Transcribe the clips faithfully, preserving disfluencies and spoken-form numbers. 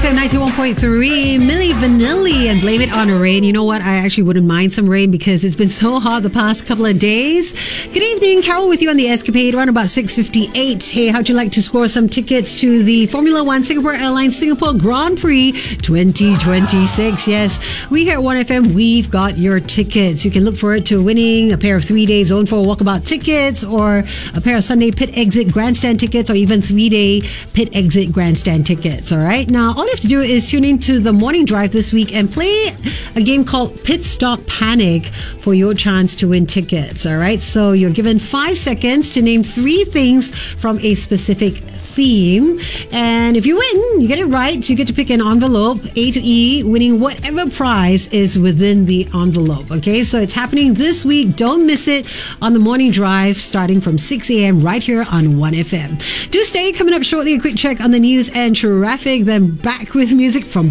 M ninety-one point three, Milli Vanilli and Blame It on Rain. You know what? I actually wouldn't mind some rain because it's been so hot the past couple of days. Good evening, Carol with you on the Escapade around about six fifty-eight. Hey, how'd you like to score some tickets to the Formula One Singapore Airlines Singapore Grand Prix twenty twenty-six? Yes, we here at one F M, we've got your tickets. You can look forward to winning a pair of three-day Zone four walkabout tickets or a pair of Sunday pit exit grandstand tickets or even three-day pit exit grandstand tickets. All right, now all you have to do is tune in to the morning drive this week and play a game called Pit Stop Panic for your chance to win tickets. All right, so you're given five seconds to name three things from a specific theme, and if you win, you get it right, you get to pick an envelope A to E, winning whatever prize is within the envelope. Okay, so it's happening this week. Don't miss it on the morning drive starting from six a.m. right here on one F M. Do stay. Coming up shortly, a quick check on the news and traffic, then back with music from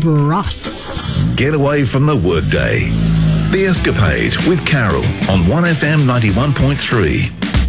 Bros. Get away from the workday. The Escapade with Carol on one F M ninety-one point three.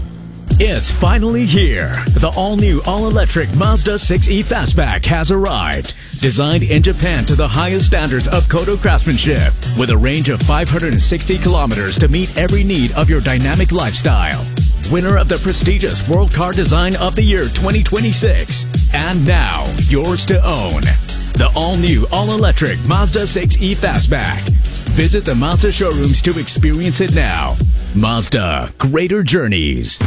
It's finally here. The all-new, all-electric Mazda six E Fastback has arrived. Designed in Japan to the highest standards of Kodo craftsmanship, with a range of five hundred sixty kilometers to meet every need of your dynamic lifestyle. Winner of the prestigious World Car Design of the Year twenty twenty-six. And now, yours to own. The all-new, all-electric Mazda six E Fastback. Visit the Mazda showrooms to experience it now. Mazda, greater journeys.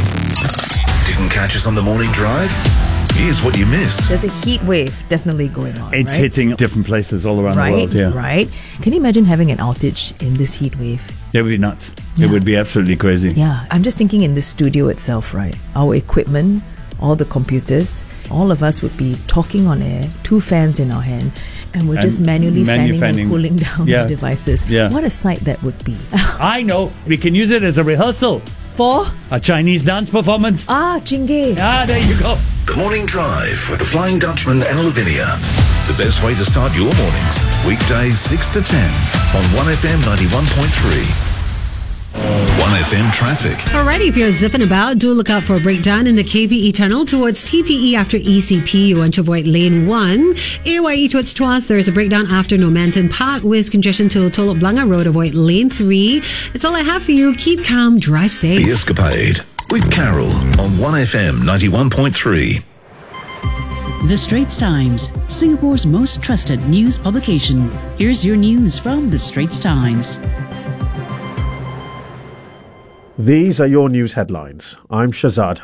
Didn't catch us on the morning drive? Here's what you missed. There's a heat wave definitely going on. It's right? hitting different places all around right, the world. Yeah, right. Can you imagine having an outage in this heat wave? It would be nuts. Yeah. It would be absolutely crazy. Yeah, I'm just thinking in the studio itself, right? Our equipment, all the computers, all of us would be talking on air, two fans in our hand, and we're And just manually manu- fanning, fanning. and cooling down Yeah. the devices. Yeah. What a sight that would be. I know. We can use it as a rehearsal. For? A Chinese dance performance. Ah, Jingge. Ah, there you go. The Morning Drive with the Flying Dutchman and Lavinia. The best way to start your mornings. Weekdays six to ten on one F M ninety-one point three. one F M traffic. Alrighty, if you're zipping about, do look out for a breakdown in the K P E tunnel towards T P E after E C P. You want to avoid lane one. A Y E towards Tuas, there is a breakdown after Normanton Park with congestion to Telok Blangah Road. Avoid lane three. That's all I have for you. Keep calm, drive safe. The Escapade with Carol on one F M ninety-one point three. The Straits Times, Singapore's most trusted news publication. Here's your news from The Straits Times. These are your news headlines. I'm Shazad